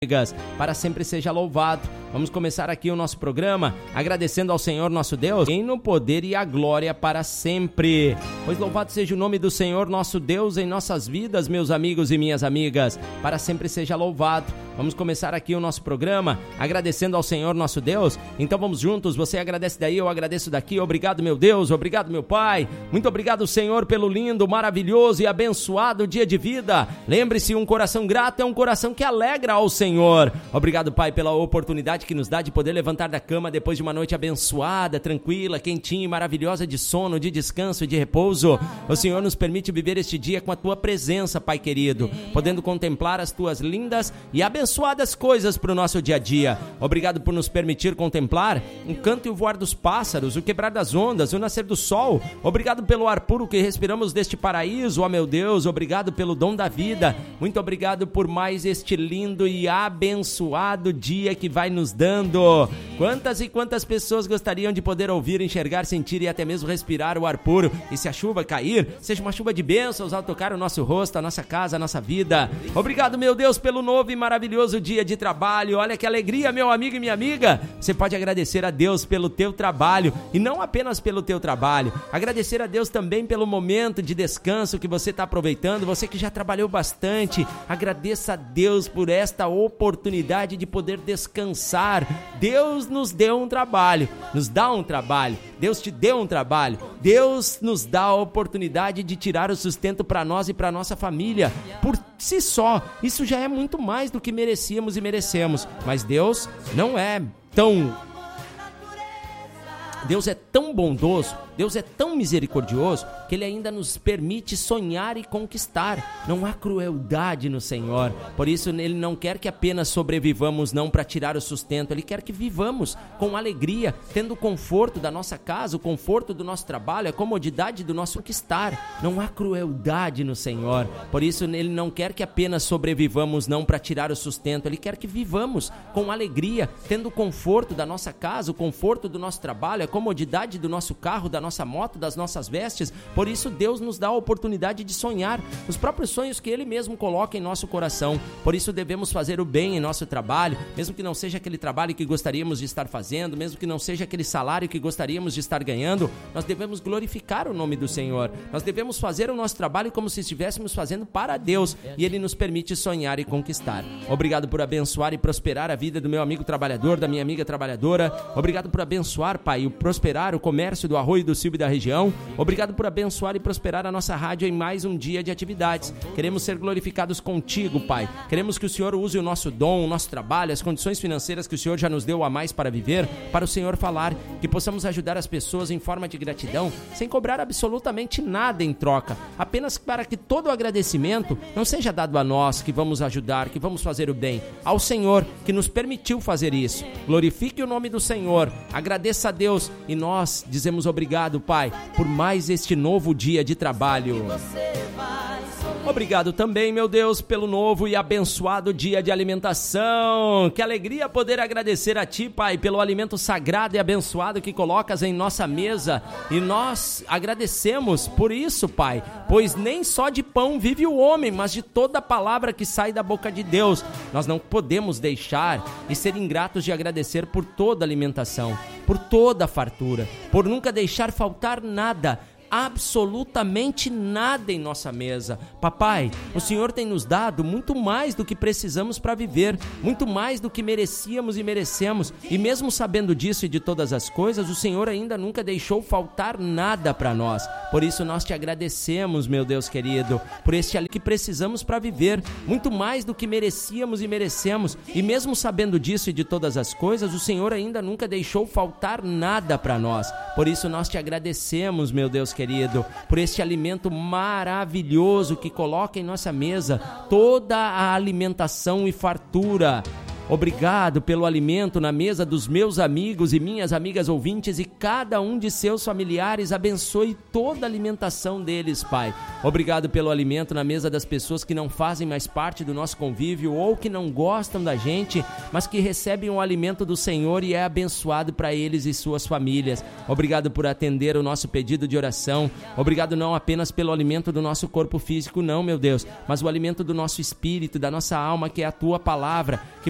para sempre seja louvado. Vamos começar aqui o nosso programa agradecendo ao Senhor nosso Deus, em no poder e a glória para sempre. Pois louvado seja o nome do Senhor nosso Deus em nossas vidas, meus amigos e minhas amigas, para sempre seja louvado. Vamos começar aqui o nosso programa agradecendo ao Senhor nosso Deus. Então vamos juntos, você agradece daí, eu agradeço daqui. Obrigado, meu Deus, obrigado, meu Pai. Muito obrigado, Senhor, pelo lindo, maravilhoso e abençoado dia de vida. Lembre-se, um coração grato é um coração que alegra ao Senhor. Obrigado, Pai, pela oportunidade que nos dá de poder levantar da cama depois de uma noite abençoada, tranquila, quentinha e maravilhosa de sono, de descanso e de repouso. O Senhor nos permite viver este dia com a Tua presença, Pai querido, podendo contemplar as Tuas lindas e abençoadas coisas para o nosso dia a dia. Obrigado por nos permitir contemplar o canto e o voar dos pássaros, o quebrar das ondas, o nascer do sol. Obrigado pelo ar puro que respiramos deste paraíso, ó meu Deus. Obrigado pelo dom da vida. Muito obrigado por mais este lindo e abençoado dia que vai nos dando. Quantas e quantas pessoas gostariam de poder ouvir, enxergar, sentir e até mesmo respirar o ar puro. E se a chuva cair, seja uma chuva de bênçãos ao tocar o nosso rosto, a nossa casa, a nossa vida. Obrigado, meu Deus, pelo novo e maravilhoso dia de trabalho. Olha que alegria, meu amigo e minha amiga. Você pode agradecer a Deus pelo teu trabalho e não apenas pelo teu trabalho. Agradecer a Deus também pelo momento de descanso que você está aproveitando. Você que já trabalhou bastante, agradeça a Deus por esta oportunidade de poder descansar. Deus nos deu um trabalho, nos dá um trabalho. Deus te deu um trabalho. Deus nos dá a oportunidade de tirar o sustento para nós e para nossa família. Por si só, isso já é muito mais do que merecíamos e merecemos. Mas Deus não é tão... Deus é tão bondoso, Deus é tão misericordioso que Ele ainda nos permite sonhar e conquistar. Não há crueldade no Senhor. Por isso Ele não quer que apenas sobrevivamos não para tirar o sustento. Ele quer que vivamos com alegria, tendo o conforto da nossa casa, o conforto do nosso trabalho, a comodidade do nosso conquistar. Não há crueldade no Senhor. Por isso Ele não quer que apenas sobrevivamos não para tirar o sustento. Ele quer que vivamos com alegria, tendo o conforto da nossa casa, o conforto do nosso trabalho, a comodidade do nosso carro, da nossa moto, das nossas vestes. Por isso Deus nos dá a oportunidade de sonhar os próprios sonhos que Ele mesmo coloca em nosso coração. Por isso devemos fazer o bem em nosso trabalho, mesmo que não seja aquele trabalho que gostaríamos de estar fazendo, mesmo que não seja aquele salário que gostaríamos de estar ganhando. Nós devemos glorificar o nome do Senhor. Nós devemos fazer o nosso trabalho como se estivéssemos fazendo para Deus, e Ele nos permite sonhar e conquistar. Obrigado por abençoar e prosperar a vida do meu amigo trabalhador, da minha amiga trabalhadora. Obrigado por abençoar, Pai, prosperar o comércio do Arroio do Silva e da região. Obrigado por abençoar e prosperar a nossa rádio em mais um dia de atividades. Queremos ser glorificados contigo, Pai. Queremos que o Senhor use o nosso dom, o nosso trabalho, as condições financeiras que o Senhor já nos deu a mais para viver, para o Senhor falar, que possamos ajudar as pessoas em forma de gratidão, sem cobrar absolutamente nada em troca, apenas para que todo o agradecimento não seja dado a nós, que vamos ajudar, que vamos fazer o bem, ao Senhor, que nos permitiu fazer isso. Glorifique o nome do Senhor, agradeça a Deus, e nós dizemos obrigado, Pai, por mais este novo dia de trabalho. Obrigado também, meu Deus, pelo novo e abençoado dia de alimentação. Que alegria poder agradecer a Ti, Pai, pelo alimento sagrado e abençoado que colocas em nossa mesa. E nós agradecemos por isso, Pai, pois nem só de pão vive o homem, mas de toda a palavra que sai da boca de Deus. Nós não podemos deixar e ser ingratos de agradecer por toda a alimentação, por toda a fartura, por nunca deixar faltar nada, absolutamente nada em nossa mesa. Papai, o Senhor tem nos dado muito mais do que precisamos para viver, muito mais do que merecíamos e merecemos, e mesmo sabendo disso e de todas as coisas, o Senhor ainda nunca deixou faltar nada para nós. Por isso nós te agradecemos, meu Deus querido, por este ali que precisamos para viver, muito mais do que merecíamos e merecemos, e mesmo sabendo disso e de todas as coisas, o Senhor ainda nunca deixou faltar nada para nós. Por isso nós te agradecemos, meu Deus querido, por este alimento maravilhoso que coloca em nossa mesa toda a alimentação e fartura. Obrigado pelo alimento na mesa dos meus amigos e minhas amigas ouvintes, e cada um de seus familiares. Abençoe toda a alimentação deles, Pai. Obrigado pelo alimento na mesa das pessoas que não fazem mais parte do nosso convívio ou que não gostam da gente, mas que recebem o alimento do Senhor e é abençoado para eles e suas famílias. Obrigado por atender o nosso pedido de oração. Obrigado não apenas pelo alimento do nosso corpo físico, não, meu Deus, mas o alimento do nosso espírito, da nossa alma, que é a Tua palavra, que